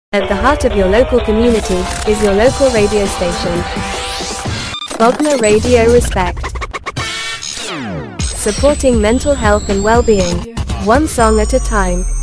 At the heart of your local community is your local radio station. Bogma Radio Respect. Supporting mental health and well-being, one song at a time.